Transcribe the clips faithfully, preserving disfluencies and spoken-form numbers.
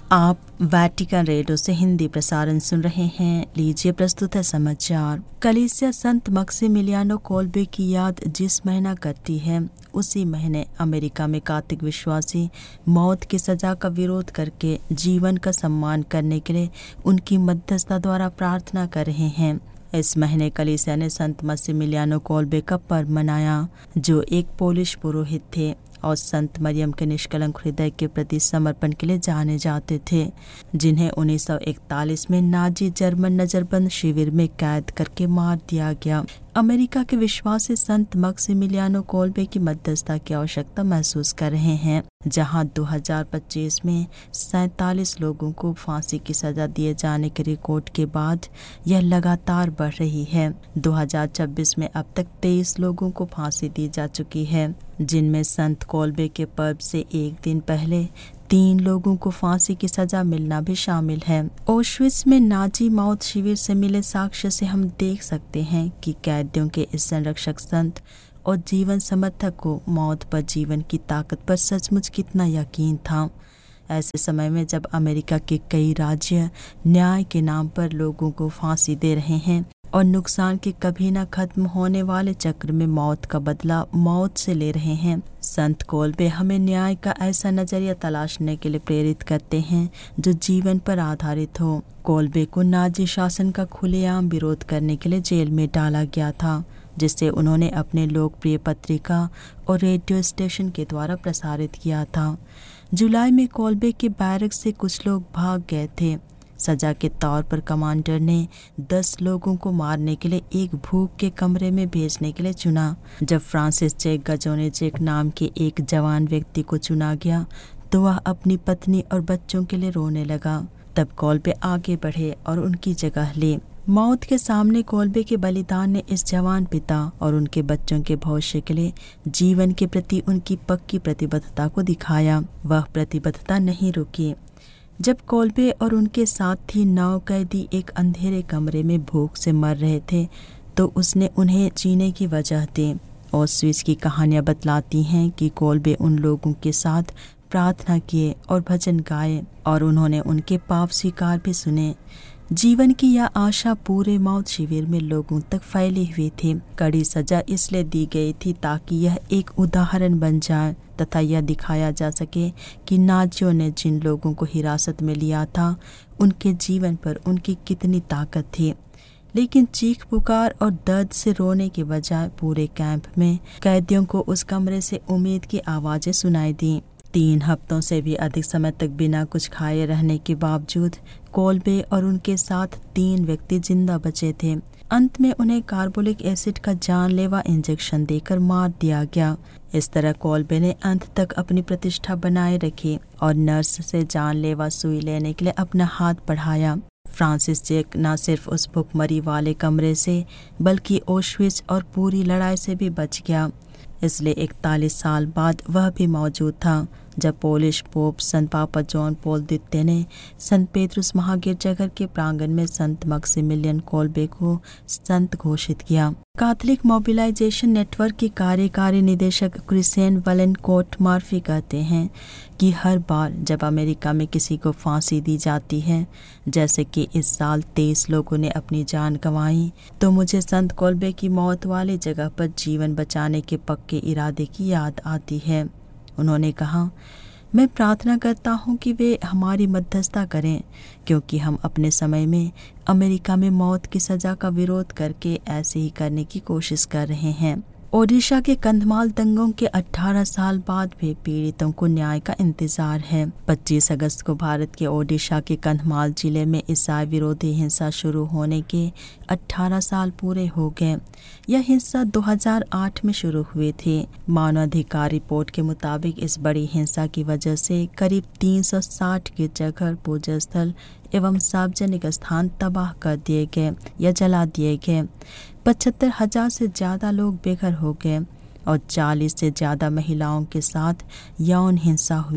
आप Vatican radio से हिंदी प्रसारण सुन रहे हैं। लीजिए प्रस्तुत है समाचार। कलीसिया संत मक्सिमिलियानो कोल्बे की याद जिस महीना करती है, उसी महीने अमेरिका में कैथोलिक विश्वासी मौत की सजा का विरोध करके जीवन का सम्मान करने के लिए उनकी मध्यस्थता द्वारा प्रार्थना कर रहे हैं। इस महीने कलीसिया ने संत मक्सिमिलियानो कोल्बे का पर्व मनाया, जो एक पोलिश पुरोहित थे और संत मरियम के निष्कलंक हृदय के प्रति समर्पण के लिए जाने जाते थे, जिन्हें उन्नीस सौ इकतालीस में नाजी जर्मन नजरबंद शिविर में कैद करके मार दिया गया। अमेरिका के विश्वासी संत मक्सिमिलियानो कोल्बे की मध्यस्थता की आवश्यकता महसूस कर रहे हैं, जहां दो हज़ार पच्चीस में सैंतालीस लोगों को फांसी की सजा दिए जाने के रिकॉर्ड के बाद यह लगातार बढ़ रही है। दो हज़ार छब्बीस में अब तक तेईस लोगों को फांसी दी जा चुकी है, जिनमें संत कोल्बे के पर्व से एक दिन पहले तीन लोगों को फांसी की सजा मिलना भी शामिल है। ऑश्विट्ज में नाजी मौत शिविर से मिले साक्ष्य से हम देख सकते हैं कि कैदियों के इस संरक्षक संत और जीवन समर्थक को मौत पर जीवन की ताकत पर सचमुच कितना यकीन था। ऐसे समय में जब अमेरिका के कई राज्य न्याय के नाम पर लोगों को फांसी दे रहे हैं और नुकसान के कभी न खत्म होने वाले चक्र में मौत का बदला मौत से ले रहे हैं, संत कोल्बे हमें न्याय का ऐसा नजरिया तलाशने के लिए प्रेरित करते हैं जो जीवन पर आधारित हो। कोल्बे को नाजी शासन का खुलेआम विरोध करने के लिए जेल में डाला गया था, जिसे उन्होंने अपने लोकप्रिय पत्रिका और रेडियो स्टेशन के द्वारा प्रसारित किया था। जुलाई में कोल्बे के बैरक से कुछ लोग भाग गए थे। सजा के तौर पर कमांडर ने दस लोगों को मारने के लिए एक भूख के कमरे में भेजने के लिए चुना। जब फ्रांसिस चेक गजोनेचेक नाम के एक जवान व्यक्ति को चुना गया, तो वह अपनी पत्नी और बच्चों के लिए रोने लगा। तब कोल्बे आगे बढ़े और उनकी जगह ले। मौत के सामने कोल्बे के बलिदान ने इस जवान पिता और उनके बच्चों के भविष्य के लिए जीवन के प्रति उनकी पक्की प्रतिबद्धता को दिखाया। वह प्रतिबद्धता नहीं रुकी। जब कोल्बे और उनके साथी नौ कैदी एक अंधेरे कमरे में भूख से मर रहे थे, तो उसने उन्हें जीने की वजह दी। ऑश्विट्ज की कहानियां बतलाती हैं कि कोल्बे उन लोगों के साथ प्रार्थना किए और भजन गाए, और उन्होंने उनके पाप स्वीकार भी सुने। जीवन की यह आशा पूरे मौत शिविर में लोगों तक फैली हुई थी। कड़ी सजा इसलिए दी गई थी ताकि यह एक उदाहरण बन जाए तथा यह दिखाया जा सके कि नाजियों ने जिन लोगों को हिरासत में लिया था, उनके जीवन पर उनकी कितनी ताकत थी। लेकिन चीख पुकार और दर्द से रोने के बजाय पूरे कैंप में कैदियों को उस कमरे से उम्मीद की आवाजें सुनाई दी। तीन हफ्तों से भी अधिक समय तक बिना कुछ खाए रहने के बावजूद कोल्बे और उनके साथ तीन व्यक्ति जिंदा बचे थे। अंत में उन्हें कार्बोलिक एसिड का जानलेवा इंजेक्शन देकर मार दिया गया। इस तरह कोल्बे ने अंत तक अपनी प्रतिष्ठा बनाए रखी और नर्स से जानलेवा सुई लेने के लिए अपना हाथ बढ़ाया। फ्रांसिस चेक न सिर्फ उस भुखमरी वाले कमरे से बल्कि ऑश्विट्ज और पूरी लड़ाई से भी बच गया। इसलिए इकतालीस साल बाद वह भी मौजूद था जब पोलिश पोप संत पापा जॉन पॉल द्वितीय ने संत पेट्रुस महागिरजाघर के प्रांगण में संत मक्सिमिलियन कोल्बे को संत घोषित किया। कैथोलिक मोबिलाइजेशन नेटवर्क के कार्यकारी निदेशक क्रिस्टियन वलेनकोट मार्फी कहते हैं कि हर बार जब अमेरिका में किसी को फांसी दी जाती है, जैसे कि इस साल तेईस लोगों ने अपनी जान गंवाई, तो मुझे संत कोल्बे की मौत वाली जगह पर जीवन बचाने के पक्के इरादे की याद आती है। उन्होंने कहा, मैं प्रार्थना करता हूं कि वे हमारी मध्यस्थता करें, क्योंकि हम अपने समय में अमेरिका में मौत की सजा का विरोध करके ऐसे ही करने की कोशिश कर रहे हैं। ओडिशा के कंधमाल दंगों के अठारह साल बाद भी पीड़ितों को न्याय का इंतजार है। पच्चीस अगस्त को भारत के ओडिशा के कंधमाल जिले में ईसाई विरोधी हिंसा शुरू होने के अठारह साल पूरे हो गए। यह हिंसा दो हज़ार आठ में शुरू हुई थी। मानवाधिकार रिपोर्ट के मुताबिक इस बड़ी हिंसा की वजह से करीब तीन सौ साठ गिरजाघर, पूजा स्थल एवं सार्वजनिक स्थान तबाह कर दिए गए या जला दिए गए। पचहत्तर हजार से ज्यादा लोग बेघर हो गए और चालीस से ज्यादा महिलाओं के साथ यौन हिंसा हुई।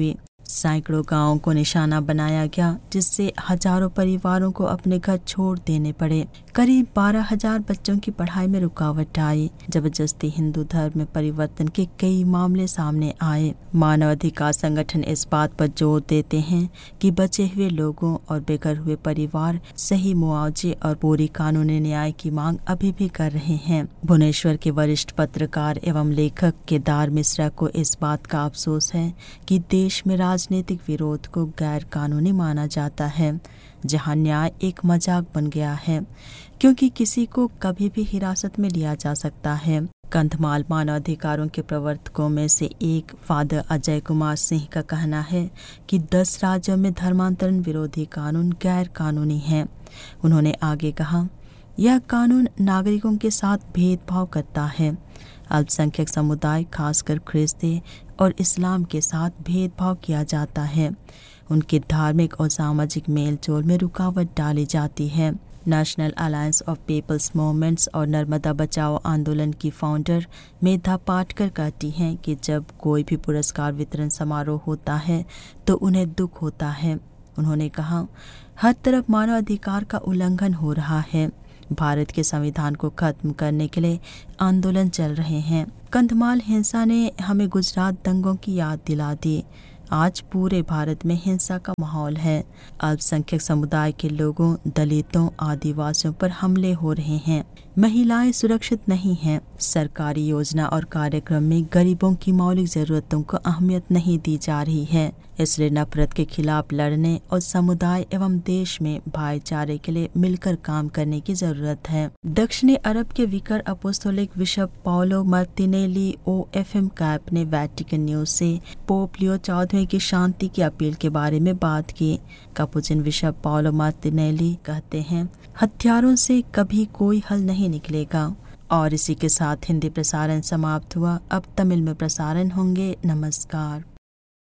सैकड़ों गांवों को निशाना बनाया गया, जिससे हजारों परिवारों को अपने घर छोड़ देने पड़े। करीब बारह हजार बच्चों की पढ़ाई में रुकावट आई। जबरदस्ती हिंदू धर्म में परिवर्तन के कई मामले सामने आए। मानवाधिकार संगठन इस बात पर जोर देते हैं कि बचे हुए लोगों और बेघर हुए परिवार सही मुआवजे और पूरी कानूनी न्याय की मांग अभी भी कर रहे हैं। भुवनेश्वर के वरिष्ठ पत्रकार एवं लेखक केदार मिश्रा को इस बात का अफसोस है कि देश में राजनीतिक विरोध को गैर कानूनी माना जाता है, जहां न्याय एक मजाक बन गया है, क्योंकि किसी को कभी भी हिरासत में लिया जा सकता है। कंधमाल मानवाधिकारों के प्रवर्तकों में से एक फादर अजय कुमार सिंह का कहना है कि दस राज्यों में धर्मांतरण विरोधी कानून गैर कानूनी है। उन्होंने आगे कहा, यह कानून नागरिकों के साथ भेदभाव करता है। अल्पसंख्यक समुदाय, खासकर ख्रिस्ती और इस्लाम के साथ भेदभाव किया जाता है। उनके धार्मिक और सामाजिक मेल जोल में रुकावट डाली जाती है। National alliance of peoples movements और नर्मदा बचाओ आंदोलन की फाउंडर मेधा पाटकर कहती हैं कि जब कोई भी पुरस्कार वितरण समारोह होता है तो उन्हें दुख होता है। उन्होंने कहा, हर तरफ मानवाधिकार का उल्लंघन हो रहा है। भारत के संविधान को खत्म करने के लिए आंदोलन चल रहे हैं। कंधमाल हिंसा ने हमें गुजरात दंगों की याद दिला दी। आज पूरे भारत में हिंसा का माहौल है। अल्पसंख्यक समुदाय के लोगों, दलितों, आदिवासियों पर हमले हो रहे हैं। महिलाएं सुरक्षित नहीं हैं। सरकारी योजना और कार्यक्रम में गरीबों की मौलिक जरूरतों को अहमियत नहीं दी जा रही है। इसलिए नफरत के खिलाफ लड़ने और समुदाय एवं देश में भाईचारे के लिए मिलकर काम करने की जरूरत है। दक्षिणी अरब के विकार अपोस्तोलिक bishop Paulo Martinelli O F M Kapp ने वेटिकन न्यूज से पोप लियो चौदहवें की शांति की अपील के बारे में बात की। कैपुचिन बिशप पाउलो मार्टिनेली कहते हैं, हथियारों से कभी कोई हल नहीं निकलेगा। और इसी के साथ हिंदी प्रसारण समाप्त हुआ। अब तमिल में प्रसारण होंगे। नमस्कार।